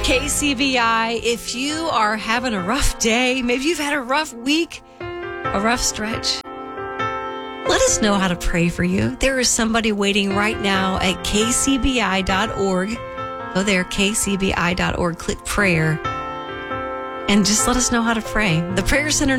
KCBI, if you are having a rough day, maybe you've had a rough week, a rough stretch, let us know how to pray for you. There is somebody waiting right now at kcbi.org. Go there, kcbi.org, click prayer, and just let us know how to pray. The Prayer Center